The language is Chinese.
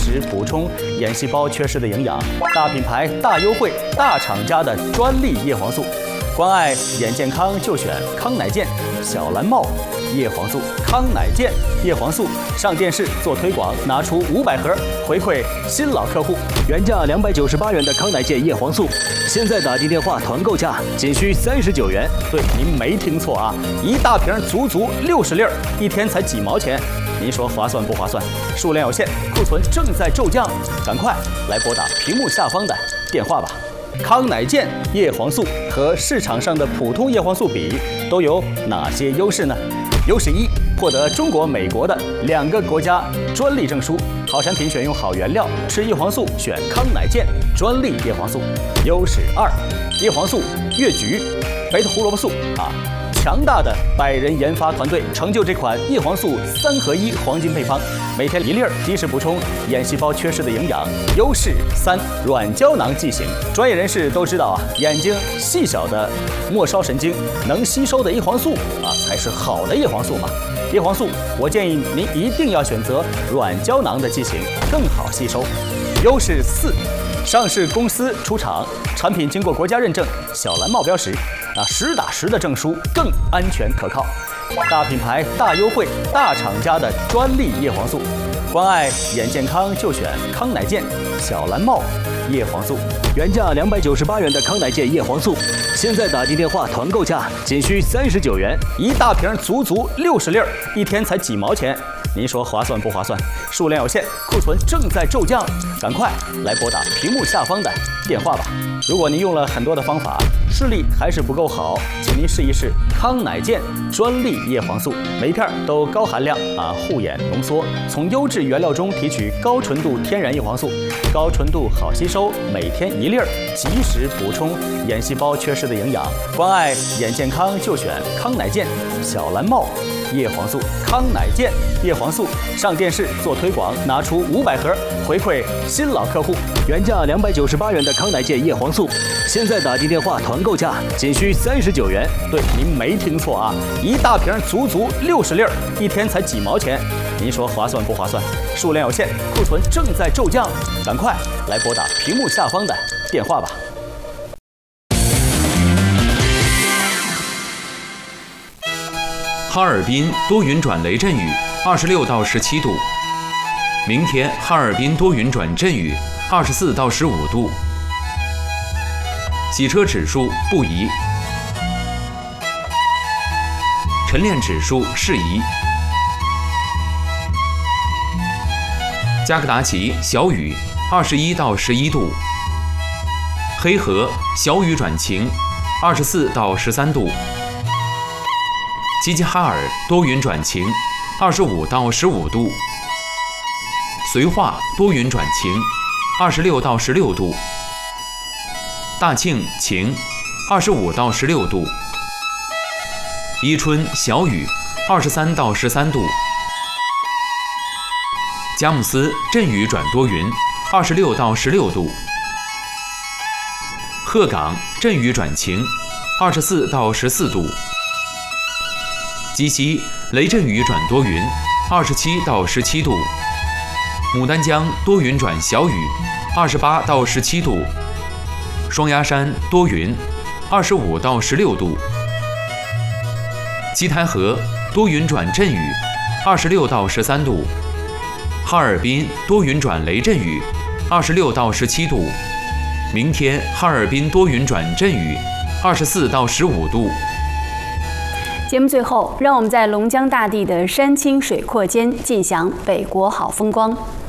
时补充眼细胞缺失的营养。大品牌、大优惠、大厂家的专利叶黄素，关爱眼健康就选康乃健、小蓝帽叶黄素。康乃健叶黄素上电视做推广，拿出500盒回馈新老客户。 原价298元的康乃健叶黄素，现在打进电话团购价仅需39元。 对，您没听错啊，一大瓶足足60粒，一天才几毛钱。您说划算不划算？数量有限，库存正在骤降，赶快来拨打屏幕下方的电话吧。康乃健叶黄素和市场上的普通叶黄素比，都有哪些优势呢？优势一，获得中国、美国的2个国家专利证书。好产品选用好原料，吃叶黄素选康乃健专利叶黄素。优势二，叶黄素、越橘、贝塔胡萝卜素强大的100人研发团队成就这款叶黄素3合1黄金配方，每天1粒，及时补充眼细胞缺失的营养。优势3，软胶囊剂型。专业人士都知道眼睛细小的末梢神经能吸收的叶黄素才是好的叶黄素嘛。叶黄素，我建议您一定要选择软胶囊的剂型，更好吸收。优势4，上市公司出厂，产品经过国家认证，小蓝帽标识，10打10的证书，更安全可靠。大品牌、大优惠、大厂家的专利叶黄素，关爱眼健康就选康乃健、小蓝帽叶黄素。 原价298元的康乃健叶黄素，现在打进电话团购价仅需39元， 一大瓶足足60粒，一天才几毛钱。您说划算不划算？数量有限，库存正在骤降，赶快来拨打屏幕下方的电话吧。如果您用了很多的方法，视力还是不够好，请您试一试康乃健专利叶黄素，每一片都高含量护眼浓缩，从优质原料中提取高纯度天然叶黄素，高纯度好吸收，每天1粒，及时补充眼细胞缺失的营养。关爱眼健康就选康乃健、小蓝帽叶黄素。康乃健叶黄素上电视做推广，拿出500盒回馈新老客户。 原价298元的康乃健叶黄素，现在打进电话团购价仅需39元。 对，您没听错啊，一大瓶足足60粒，一天才几毛钱。您说划算不划算？数量有限，库存正在骤降，赶快来拨打屏幕下方的电话吧。 哈尔滨多云转雷阵雨，26到17度。明天哈尔滨多云转阵雨，24到15度。洗车指数不宜，晨练指数适宜。加格达奇小雨，21到11度。黑河小雨转晴，24到13度。齐齐哈尔多云转晴，25到15度。绥化多云转晴，26到16度。大庆晴，25到16度。伊春小雨，23到13度。佳木斯阵雨转多云，26到16度。鹤岗阵雨转晴，24到14度。鸡西雷阵雨转多云，27到17度。牡丹江多云转小雨，28到17度。双鸭山多云，25到16度。七台河多云转阵雨，26到13度。哈尔滨多云转雷阵雨，26到17度。明天哈尔滨多云转阵雨，24到15度。 节目最后，让我们在龙江大地的山清水阔间尽享北国好风光。